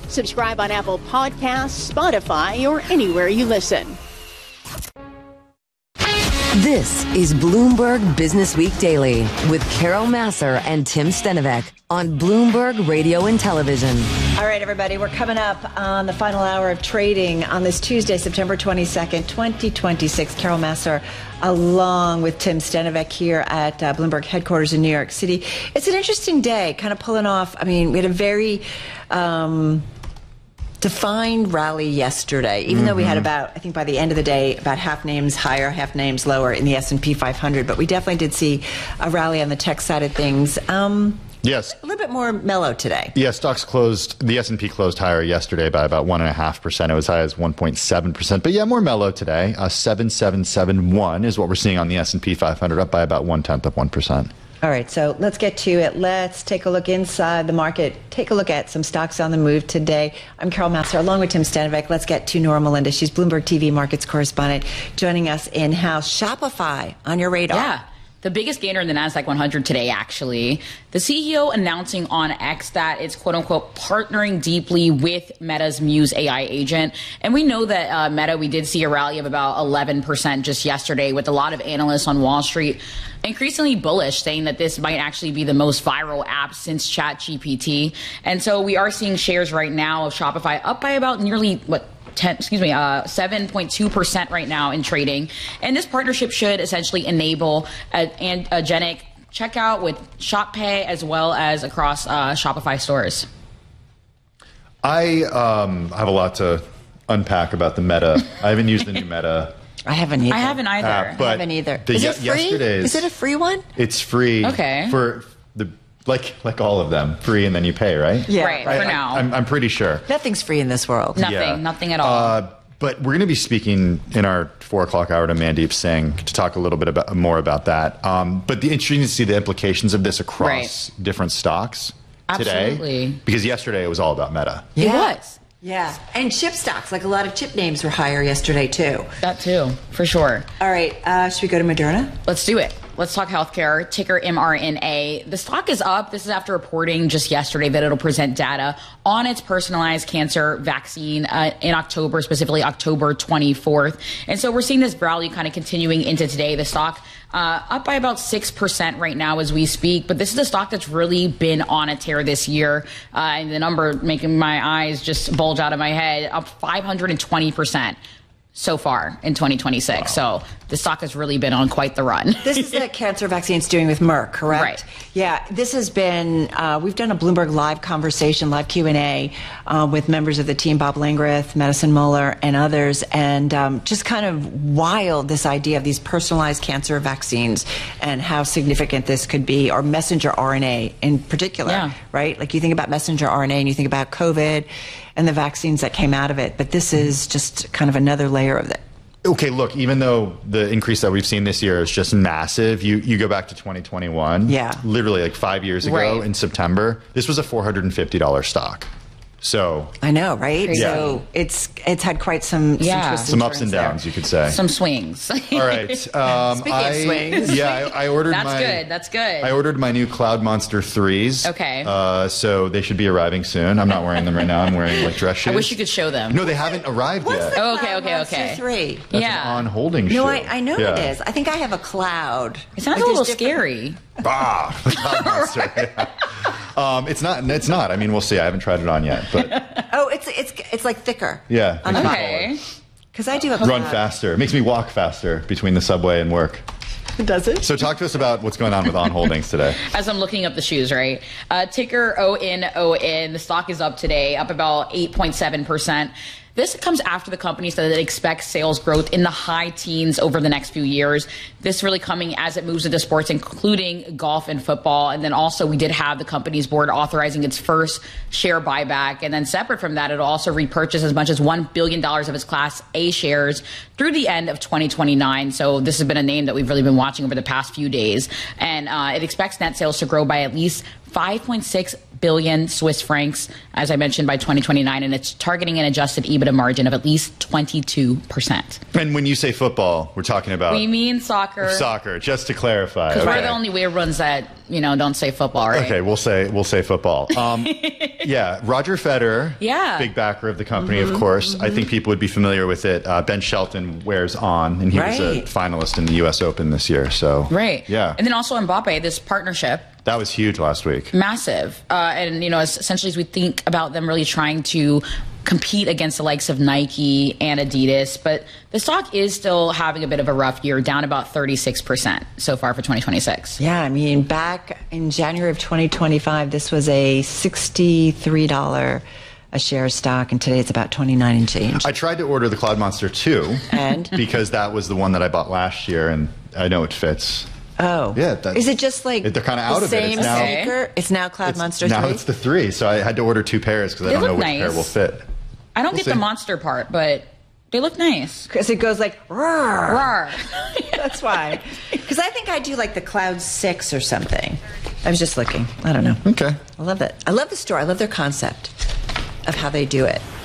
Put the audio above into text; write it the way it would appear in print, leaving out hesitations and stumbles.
Subscribe on Apple Podcasts, Spotify, or anywhere you listen. This is Bloomberg Business Week Daily with Carol Massar and Tim Stenovec on Bloomberg Radio and Television. All right, everybody, we're coming up on the final hour of trading on this Tuesday, September 22nd, 2026. Carol Massar along with Tim Stenovec here at Bloomberg headquarters in New York City. It's an interesting day, kind of pulling off. I mean, we had a very defined rally yesterday, even though we had about, I think by the end of the day, about half names higher, half names lower in the S&P 500. But we definitely did see a rally on the tech side of things. Yes. A little bit more mellow today. Yeah, stocks closed, the S&P closed higher yesterday by about 1.5%. It was high as 1.7%. But yeah, more mellow today. 7771 is what we're seeing on the S&P 500, up by about 0.1%. All right, so let's get to it. Let's take a look inside the market, take a look at some stocks on the move today. I'm Carol Massar, along with Tim Stenovec. Let's get to Nora Melinda. She's Bloomberg TV markets correspondent, joining us in-house. Shopify on your radar. Yeah. The biggest gainer in the NASDAQ 100 today, actually. The CEO announcing on X that it's, quote unquote, partnering deeply with Meta's Muse AI agent. And we know that Meta, we did see a rally of about 11% just yesterday, with a lot of analysts on Wall Street increasingly bullish, saying that this might actually be the most viral app since ChatGPT. And so we are seeing shares right now of Shopify up by about nearly, 7.2% right now in trading. And this partnership should essentially enable an agentic checkout with Shop Pay as well as across Shopify stores. I have a lot to unpack about the Meta. I haven't used the new Meta. I haven't either. I haven't either. But I haven't either. Is it free? Is it a free one? It's free. Okay. For the like all of them, free and then you pay, right? Yeah. Right, for now. I'm pretty sure. Nothing's free in this world. Nothing at all. But we're going to be speaking in our 4 o'clock hour to Mandeep Singh to talk a little bit more about that. But the interesting to see the implications of this across different stocks today. Absolutely. Because yesterday it was all about Meta. It was. Yeah. And chip stocks, like a lot of chip names were higher yesterday, too. That too, for sure. All right. Should we go to Moderna? Let's do it. Let's talk healthcare, ticker mRNA. The stock is up. This is after reporting just yesterday that it'll present data on its personalized cancer vaccine in October, specifically October 24th. And so we're seeing this rally kind of continuing into today. The stock up by about 6% right now as we speak. But this is a stock that's really been on a tear this year. And the number making my eyes just bulge out of my head, up 520%. So far in 2026. Wow. So the stock has really been on quite the run. This is the cancer vaccine it's doing with Merck, correct? Right. Yeah, this has been, we've done a Bloomberg Live conversation, live Q&A with members of the team, Bob Langreth, Madison Muller, and others, and just kind of wild, this idea of these personalized cancer vaccines and how significant this could be, or messenger RNA in particular, right? Like you think about messenger RNA and you think about COVID and the vaccines that came out of it, but this is just kind of another layer of that. Okay, look, even though the increase that we've seen this year is just massive, you go back to 2021, literally like 5 years ago in September, this was a $450 stock. So I know, right? Yeah. So it's had quite some twists some ups and downs, you could say. Some swings. All right. Speaking of swings. Yeah, I ordered That's good. I ordered my new Cloud Monster 3s. Okay. So they should be arriving soon. I'm not wearing them right now. I'm wearing like dress shoes. I wish you could show them. No, they haven't arrived yet. Oh, okay. 3. That's an on-holding shoe. No, I know it is. I think I have a Cloud. It sounds a little scary. Bah, the Cloud Monster. It's not. I mean, we'll see. I haven't tried it on yet, but it's like thicker. Yeah. Okay. Because I do a run faster. It makes me walk faster between the subway and work. Does it? So talk to us about what's going on with on holdings today. As I'm looking up the shoes, right? Ticker ONON. The stock is up today, up about 8.7%. This comes after the company said that it expects sales growth in the high teens over the next few years. This really coming as it moves into sports, including golf and football. And then also we did have the company's board authorizing its first share buyback. And then separate from that, it'll also repurchase as much as $1 billion of its Class A shares through the end of 2029. So this has been a name that we've really been watching over the past few days. And it expects net sales to grow by at least 5.6 billion Swiss francs, as I mentioned, by 2029, and it's targeting an adjusted EBITDA margin of at least 22%. And when you say football, we're talking about... We mean soccer. Soccer, just to clarify. Because we're the only weird ones that, don't say football, right? Okay, we'll say football. Yeah, Roger Federer, big backer of the company, of course. I think people would be familiar with it. Ben Shelton wears on, and he was a finalist in the U.S. Open this year. So yeah. And then also Mbappe, this partnership. That was huge last week. Massive. And, essentially as we think about them really trying to compete against the likes of Nike and Adidas, but the stock is still having a bit of a rough year, down about 36% so far for 2026. Yeah, I mean, back in January of 2025, this was a $63 a share stock, and today it's about 29 and change. I tried to order the Cloud Monster 2, and because that was the one that I bought last year, and I know it fits. Oh. Yeah. Is it just like they're kind of out of it? It's now Cloud Monster 3? Now it's the 3, so I had to order 2 pairs because I don't know which pair will fit. I don't get the monster part, but they look nice. Because it goes like, roar. Roar. That's why. Because I think I do like the Cloud 6 or something. I was just looking. I don't know. Okay. I love it. I love the store. I love their concept of how they do it.